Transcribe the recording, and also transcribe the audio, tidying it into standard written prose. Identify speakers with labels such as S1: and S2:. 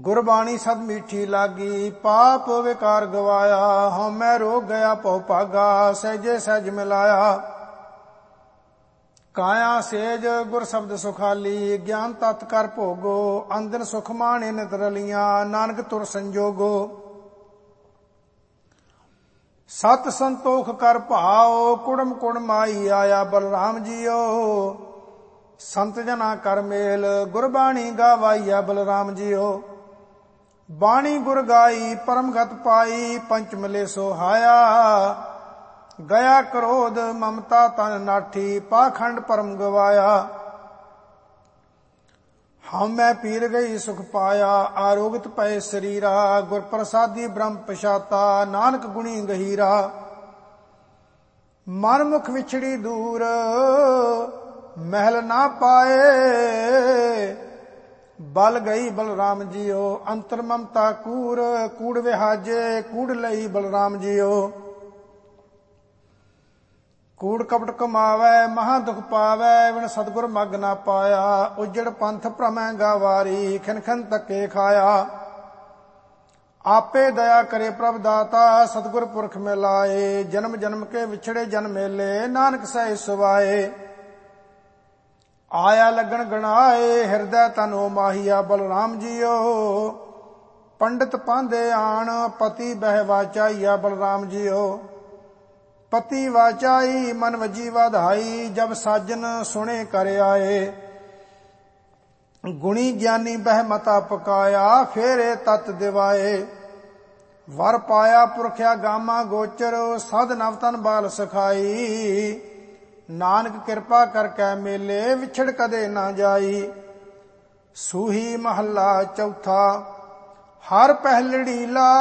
S1: ਗੁਰਬਾਣੀ ਸਦ ਮੀਠੀ ਲਾਗੀ, ਪਾਪ ਵਿਕਾਰ ਗਵਾਇਆ। ਹਉਮੈ ਰੋਗ ਗਿਆ ਭਉ ਭਾਗਾ, ਸਹਿਜੇ ਸਹਿਜ ਮਿਲਾਇਆ। ਕਾਇਆ ਸੇਜ ਗੁਰ ਸ਼ਬਦ ਸੁਖਾਲੀ, ਗਿਆਨ ਤਤ ਕਰ ਭੋਗੋ। ਅੰਦਨ ਸੁਖ ਮਾਣੇ ਨਿਤ ਰਲੀਆਂ, ਨਾਨਕ ਤੁਰ ਸੰਜੋਗੋ। ਸਤ ਸੰਤੋਖ ਕਰ ਭਾਉ, ਕੁੜਮ ਕੁੜਮ ਆਈ ਆਇਆ। ਬਲਰਾਮ ਜੀਓ ਸੰਤ ਜਨਾ ਕਰ ਮੇਲ, ਗੁਰਬਾਣੀ ਗਾਵਾਈਆ। ਬਲਰਾਮ ਜੀਓ ਬਾਣੀ ਗੁਰ ਗਾਈ, ਪਰਮ ਗਤ ਪਾਈ। ਪੰਚ ਮਿਲੇ ਸੋਹਾਇਆ, ਗਿਆ ਕ੍ਰੋਧ ਮਮਤਾ ਤਨ ਨਾਠੀ। ਪਾਖੰਡ ਪਰਮ ਗਵਾਇਆ, ਹਉਮੈ ਪੀਰ ਗਈ ਸੁਖ ਪਾਇਆ। ਆਰੋਗਤ ਪਏ ਸਰੀਰਾ, ਗੁਰ ਪ੍ਰਸਾਦੀ ਬ੍ਰਹਮ ਪਛਾਤਾ। ਨਾਨਕ ਗੁਣੀ ਗਹੀਰਾ, ਮਨ ਮੁਖ ਵਿਛੜੀ ਦੂਰ। ਮਹਿਲ ਨਾ ਪਾਏ, ਬਲ ਗਈ ਬਲਰਾਮ ਜੀਓ। ਅੰਤਰ ਮਮਤਾ ਕੂੜ, ਕੂੜ ਵਿਹਾਜੇ ਕੂੜ ਲਈ। ਬਲਰਾਮ ਜੀਓ ਕੂੜ ਕਪਟ ਕਮਾਵੈ, ਮਹਾ ਦੁਖ ਪਾਵੈ। ਵਿਣ ਸਤਿਗੁਰ ਮਗ ਨਾ ਪਾਇਆ, ਉਜੜ ਪੰਥ ਭ੍ਰਮੈ ਗਾਵਾਰੀ। ਖਿਨ ਖਿਨ ਧੱਕੇ ਖਾਇਆ, ਆਪੇ ਦਇਆ ਕਰੇ ਪ੍ਰਭ ਦਾਤਾ। ਸਤਿਗੁਰ ਪੁਰਖ ਮਿਲਾਏ, ਜਨਮ ਜਨਮ ਕੇ ਵਿਛੜੇ ਜਨ ਮੇਲੇ। ਨਾਨਕ ਸਹਿ ਸੁਭਾਏ, ਆਇਆ ਲੱਗਣ ਗਣਾਏ। ਹਿਰਦੈ ਤਨ ਓ ਮਾਹੀਆ। ਬਲਰਾਮ ਜੀਓ ਪੰਡਿਤ ਪਾਂਦੇ ਆਣ, ਪਤੀ ਬਹਿ ਵਾਚਾਈਆ। ਬਲਰਾਮ ਜੀਓ ਪਤੀ ਵਾਚਾਈ, ਮਨ ਵਜੀ ਵਧਾਈ। ਜਬ ਸਾਜਨ ਸੁਣੇ ਕਰ ਆਏ, ਗੁਣੀ ਗਿਆਨੀ ਬਹਿ ਮਤਾ ਪਕਾਇਆ। ਫੇਰੇ ਤਤ ਦਿਵਾਏ, ਵਰ ਪਾਇਆ ਪੁਰਖਿਆ ਗਾਮਾ ਗੋਚਰ। ਸਦ ਨਵ ਤਨ ਬਾਲ ਸਖਾਈ। ਨਾਨਕ ਕਿਰਪਾ ਕਰ ਕੈ ਮੇਲੇ, ਵਿਛੜ ਕਦੇ ਨਾ ਜਾਈ। ਸੂਹੀ ਮਹੱਲਾ ਚੌਥਾ। ਹਰ ਪਹਿਲੜੀ ਲਾ